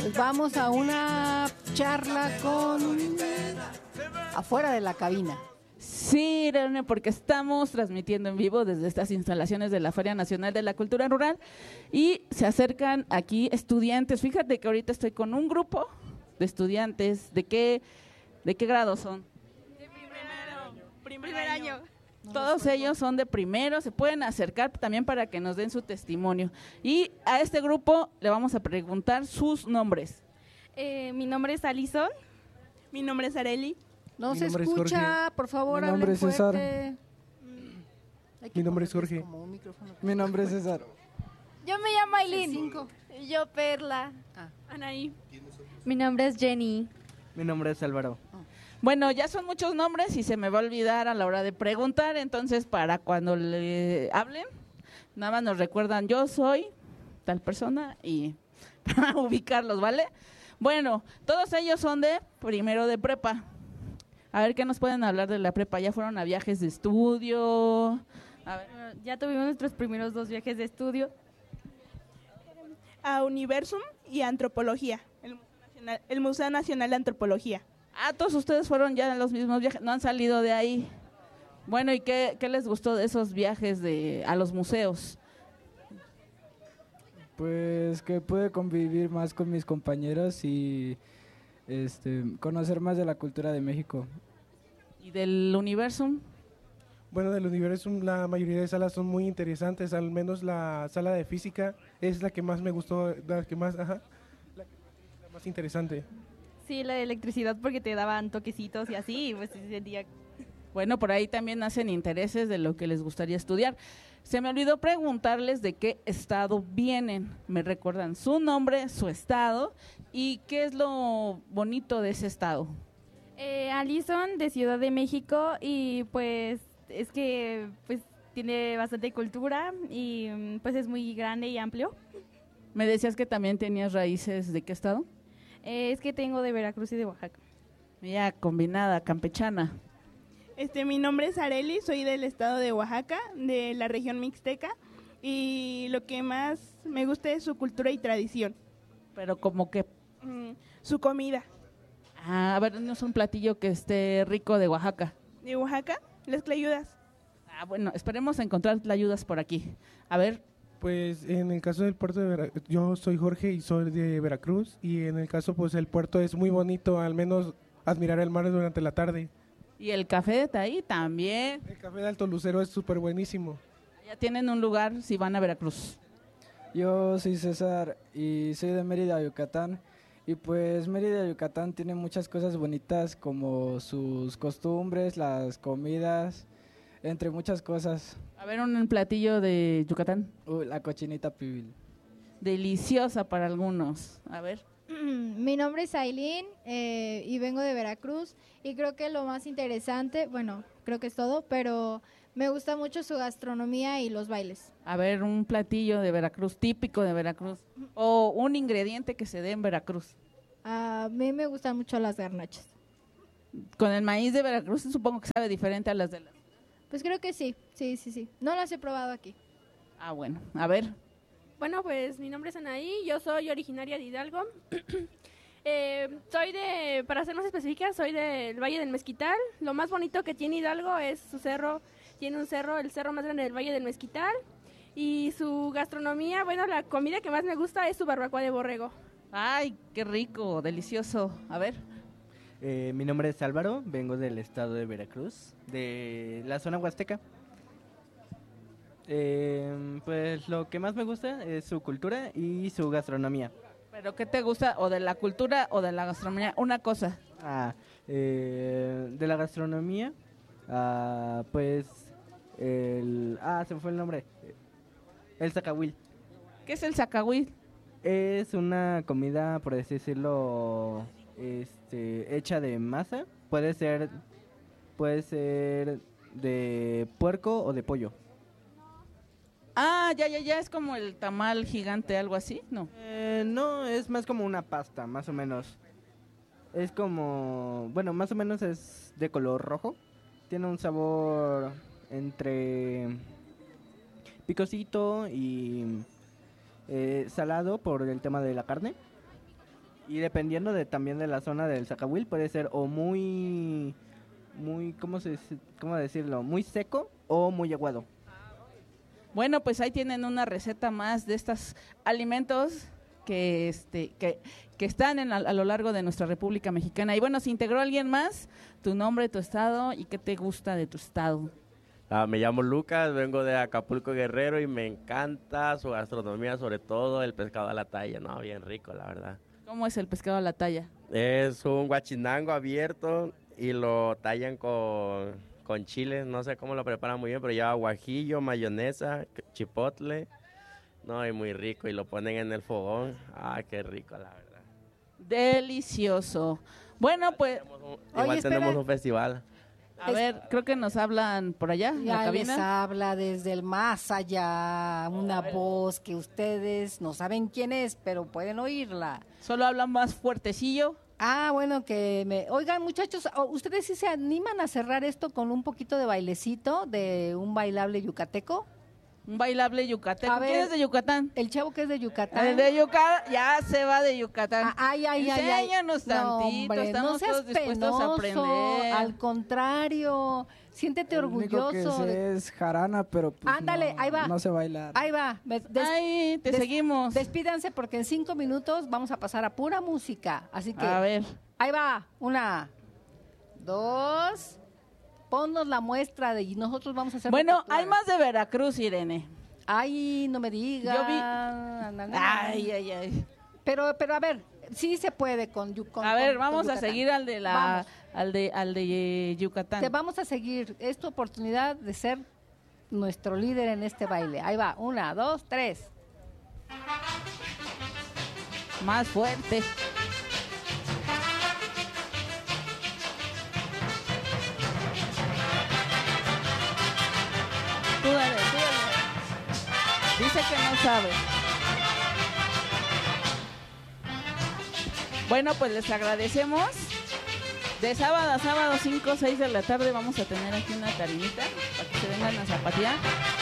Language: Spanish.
Pues vamos a una charla con afuera de la cabina. Sí, Irene, porque estamos transmitiendo en vivo desde estas instalaciones de la Feria Nacional de la Cultura Rural y se acercan aquí estudiantes. Fíjate que ahorita estoy con un grupo de estudiantes. ¿De qué grado son? De primer año. Todos ellos son de primero, se pueden acercar también para que nos den su testimonio. Y a este grupo le vamos a preguntar sus nombres. Mi nombre es Alison. Mi nombre es Areli. No Mi se nombre es escucha, Jorge. por favor, Mi nombre hablen es César. fuerte. Hay que Mi nombre es ponerles Jorge. como un micrófono. Mi nombre es César. Yo me llamo Aileen. 5. Yo Perla. Anaí. Mi nombre es Jenny. Mi nombre es Álvaro. Bueno, ya son muchos nombres y se me va a olvidar a la hora de preguntar, entonces para cuando le hablen, nada más nos recuerdan, yo soy tal persona y para ubicarlos, ¿vale? Bueno, todos ellos son de primero de prepa. A ver, ¿qué nos pueden hablar de la prepa? ¿Ya fueron a viajes de estudio? A ver. Ya tuvimos nuestros primeros 2 viajes de estudio. A Universum y a Antropología. El Museo Nacional de Antropología. Ah, todos ustedes fueron ya en los mismos viajes, no han salido de ahí. Bueno, ¿y qué les gustó de esos viajes a los museos? Pues que pude convivir más con mis compañeros y conocer más de la cultura de México. ¿Y del Universum? Bueno, del universo la mayoría de salas son muy interesantes, al menos la sala de física es la que más me gustó, la más interesante. Sí, la de electricidad porque te daban toquecitos y así, pues se sentía. Bueno, por ahí también hacen intereses de lo que les gustaría estudiar. Se me olvidó preguntarles de qué estado vienen. Me recuerdan su nombre, su estado y qué es lo bonito de ese estado. Alison de Ciudad de México y pues es que pues tiene bastante cultura y pues es muy grande y amplio. Me decías que también tenías raíces, ¿de qué estado? Es que tengo de Veracruz y de Oaxaca. Ya, combinada, campechana. Mi nombre es Areli, soy del estado de Oaxaca, de la región mixteca, y lo que más me gusta es su cultura y tradición. Pero como que... Su comida. Ah, a ver, no es un platillo que esté rico de Oaxaca. ¿De Oaxaca? Las tlayudas. Ah, bueno, esperemos encontrar tlayudas por aquí. A ver... Pues en el caso del puerto de Veracruz, yo soy Jorge y soy de Veracruz, y en el caso pues el puerto es muy bonito, al menos admirar el mar durante la tarde. Y el café de Taí también. El café de Alto Lucero es súper buenísimo. Ya tienen un lugar si van a Veracruz. Yo soy César y soy de Mérida, Yucatán. Y pues Mérida, Yucatán tiene muchas cosas bonitas como sus costumbres, las comidas, entre muchas cosas. A ver, un platillo de Yucatán. La cochinita pibil. Deliciosa para algunos. A ver. Mi nombre es Aileen y vengo de Veracruz y creo que lo más interesante, bueno, creo que es todo, pero me gusta mucho su gastronomía y los bailes. A ver, un platillo de Veracruz, típico de Veracruz. O un ingrediente que se dé en Veracruz. A mí me gustan mucho las garnachas. Con el maíz de Veracruz supongo que sabe diferente a las de las... Pues creo que sí. No las he probado aquí. Ah, bueno, a ver. Bueno, pues mi nombre es Anaí, yo soy originaria de Hidalgo. Para ser más específica, soy del Valle del Mezquital. Lo más bonito que tiene Hidalgo es su cerro. Tiene un cerro, el cerro más grande del Valle del Mezquital. Y su gastronomía, bueno, la comida que más me gusta es su barbacoa de borrego. Ay, qué rico, delicioso. A ver. Mi nombre es Álvaro, vengo del estado de Veracruz, de la zona huasteca. Pues lo que más me gusta es su cultura y su gastronomía. ¿Pero qué te gusta? ¿O de la cultura o de la gastronomía? Una cosa. De la gastronomía, pues se me fue el nombre. El zacahuil. ¿Qué es el zacahuil? Es una comida, por así decirlo, hecha de masa. Puede ser de puerco o de pollo. Ah, ya, es como el tamal gigante, algo así, ¿no? No, es más como una pasta, más o menos. Es como, bueno, más o menos es de color rojo. Tiene un sabor entre picosito y salado por el tema de la carne. Y dependiendo también de la zona del Zacahuil, puede ser o muy, ¿cómo decirlo? Muy seco o muy aguado. Bueno, pues ahí tienen una receta más de estos alimentos que están a lo largo de nuestra República Mexicana. Y bueno, ¿se integró alguien más? Tu nombre, tu estado y qué te gusta de tu estado. Me llamo Lucas, vengo de Acapulco, Guerrero, y me encanta su gastronomía, sobre todo el pescado a la talla, ¿no? Bien rico, la verdad. ¿Cómo es el pescado a la talla? Es un guachinango abierto y lo tallan con chile, no sé cómo lo preparan muy bien, pero lleva guajillo, mayonesa, chipotle, no, y muy rico, y lo ponen en el fogón. Qué rico, la verdad. Delicioso. Bueno, pues... Igual tenemos un festival. A ver, creo que nos hablan por allá, en la Ya les cabina. habla desde el más allá una voz que ustedes no saben quién es, pero pueden oírla. Solo hablan más fuertecillo. Bueno, Oigan, muchachos, ¿ustedes sí se animan a cerrar esto con un poquito de bailecito de un bailable yucateco? Un bailable yucateco. A ver, ¿Quién es de Yucatán? El chavo que es de Yucatán. El de Yucatán, ya se va de Yucatán. Enséñanos tantito, hombre, estamos no seas todos dispuestos penoso, a aprender. al contrario, siéntete El único orgulloso. que sé es jarana, pero pues Ándale, no, ahí va. no sé bailar. Ahí va. Ahí, te seguimos. Despídanse porque en 5 minutos vamos a pasar a pura música. Así que, A ver. ahí va. 1, 2, ponnos la muestra y nosotros vamos a hacer. Bueno, repertorio. hay más de Veracruz, Irene. Ay, no me digas. Yo vi- Ay. Pero a ver, sí se puede con A ver, vamos a Yucatán. seguir al de Vamos. al de Yucatán. Te vamos a seguir. Es tu oportunidad de ser nuestro líder en este baile. Ahí va. 1, 2, 3. Más fuerte. Tú dale, tú dale. Dice que no sabe. Bueno, pues les agradecemos. De sábado a sábado, 5 o 6 de la tarde, vamos a tener aquí una tarimita para que se vengan a zapatear.